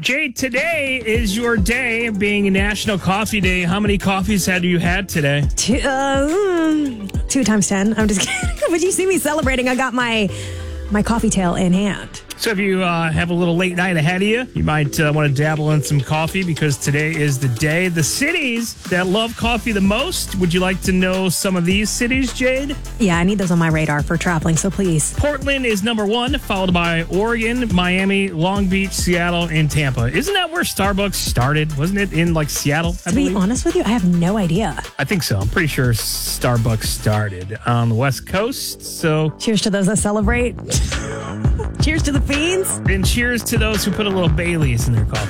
Jade, today is your day of being National Coffee Day. How many coffees have you had today? 2 times 10. I'm just kidding. But you see me celebrating. I got my coffee tail in hand. So if you have a little late night ahead of you, you might want to dabble in some coffee because today is the day. The cities that love coffee the most, would you like to know some of these cities, Jade? Yeah, I need those on my radar for traveling, so please. Portland is number 1, followed by Oregon, Miami, Long Beach, Seattle, and Tampa. Isn't that where Starbucks started? Wasn't it in Seattle? To be honest with you, I have no idea. I think so. I'm pretty sure Starbucks started on the West Coast. So cheers to those that celebrate. Cheers to the fiends. And cheers to those who put a little Baileys in their coffee.